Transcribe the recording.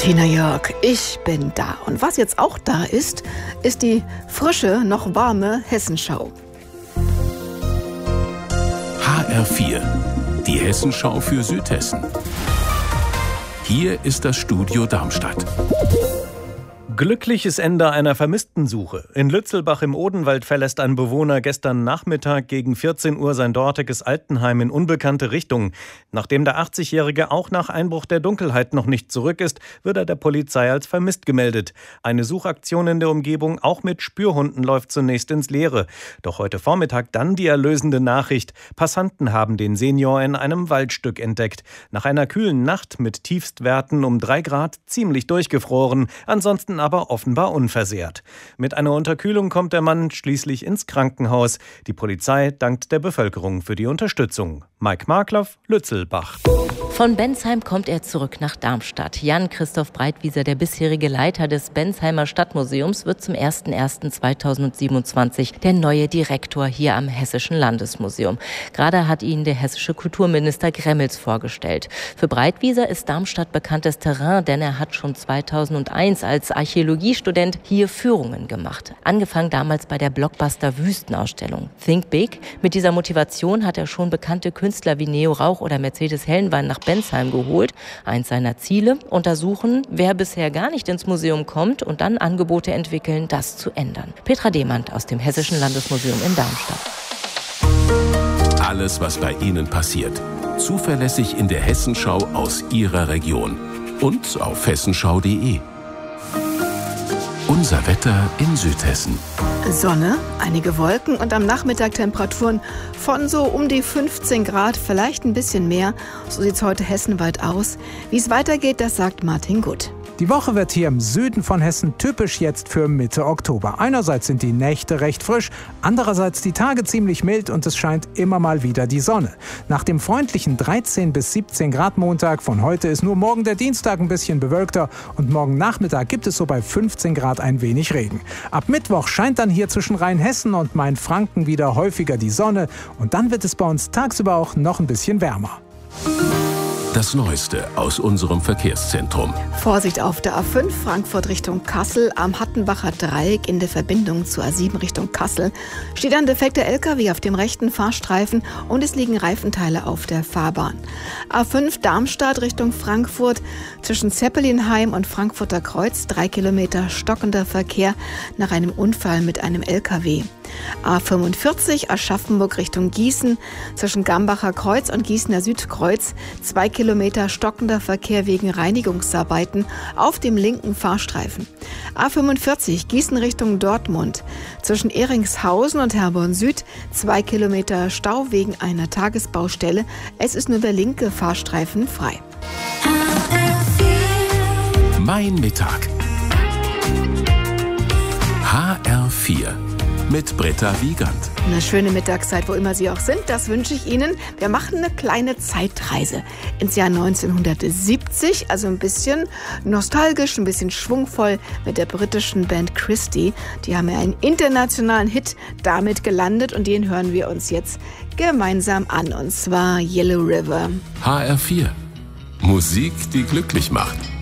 Tina Jörg, ich bin da. Und was jetzt auch da ist, ist die frische, noch warme Hessenschau. HR4, die Hessenschau für Südhessen. Hier ist das Studio Darmstadt. Glückliches Ende einer Vermisstensuche. In Lützelbach im Odenwald verlässt ein Bewohner gestern Nachmittag gegen 14 Uhr sein dortiges Altenheim in unbekannte Richtung. Nachdem der 80-Jährige auch nach Einbruch der Dunkelheit noch nicht zurück ist, wird er der Polizei als vermisst gemeldet. Eine Suchaktion in der Umgebung, auch mit Spürhunden, läuft zunächst ins Leere. Doch heute Vormittag dann die erlösende Nachricht. Passanten haben den Senior in einem Waldstück entdeckt. Nach einer kühlen Nacht mit Tiefstwerten um 3 Grad ziemlich durchgefroren. Ansonsten aber offenbar unversehrt. Mit einer Unterkühlung kommt der Mann schließlich ins Krankenhaus. Die Polizei dankt der Bevölkerung für die Unterstützung. Mike Markloff, Lützelbach. Von Bensheim kommt er zurück nach Darmstadt. Jan-Christoph Breitwieser, der bisherige Leiter des Bensheimer Stadtmuseums, wird zum 01.01.2027 der neue Direktor hier am Hessischen Landesmuseum. Gerade hat ihn der hessische Kulturminister Gremmels vorgestellt. Für Breitwieser ist Darmstadt bekanntes Terrain, denn er hat schon 2001 als Archäologiestudent hier Führungen gemacht. Angefangen damals bei der Blockbuster-Wüstenausstellung. Think Big. Mit dieser Motivation hat er schon bekannte Künstler wie Neo Rauch oder Mercedes Hellenwein nach Bensheim geholt. Eins seiner Ziele: untersuchen, wer bisher gar nicht ins Museum kommt und dann Angebote entwickeln, das zu ändern. Petra Demand aus dem Hessischen Landesmuseum in Darmstadt. Alles, was bei Ihnen passiert. Zuverlässig in der Hessenschau aus Ihrer Region. Und auf hessenschau.de. Unser Wetter in Südhessen. Sonne, einige Wolken und am Nachmittag Temperaturen von so um die 15 Grad, vielleicht ein bisschen mehr. So sieht es heute hessenweit aus. Wie es weitergeht, das sagt Martin Gutt. Die Woche wird hier im Süden von Hessen typisch jetzt für Mitte Oktober. Einerseits sind die Nächte recht frisch, andererseits die Tage ziemlich mild und es scheint immer mal wieder die Sonne. Nach dem freundlichen 13 bis 17 Grad Montag von heute ist nur morgen der Dienstag ein bisschen bewölkter und morgen Nachmittag gibt es so bei 15 Grad ein wenig Regen. Ab Mittwoch scheint dann hier zwischen Rheinhessen und Mainfranken wieder häufiger die Sonne und dann wird es bei uns tagsüber auch noch ein bisschen wärmer. Das Neueste aus unserem Verkehrszentrum. Vorsicht auf der A5 Frankfurt Richtung Kassel. Am Hattenbacher Dreieck in der Verbindung zur A7 Richtung Kassel steht ein defekter LKW auf dem rechten Fahrstreifen und es liegen Reifenteile auf der Fahrbahn. A5 Darmstadt Richtung Frankfurt zwischen Zeppelinheim und Frankfurter Kreuz 3 Kilometer stockender Verkehr nach einem Unfall mit einem LKW. A45 Aschaffenburg Richtung Gießen zwischen Gambacher Kreuz und Gießener Südkreuz 2 Kilometer stockender Verkehr wegen Reinigungsarbeiten auf dem linken Fahrstreifen. A45 Gießen Richtung Dortmund zwischen Ehringshausen und Herborn Süd 2 Kilometer Stau wegen einer Tagesbaustelle. Es ist nur der linke Fahrstreifen frei. Mein Mittag. HR4 mit Britta Wiegand. Eine schöne Mittagszeit, wo immer Sie auch sind, das wünsche ich Ihnen. Wir machen eine kleine Zeitreise ins Jahr 1970, also ein bisschen nostalgisch, ein bisschen schwungvoll mit der britischen Band Christie. Die haben ja einen internationalen Hit damit gelandet und den hören wir uns jetzt gemeinsam an, und zwar Yellow River. HR4. Musik, die glücklich macht.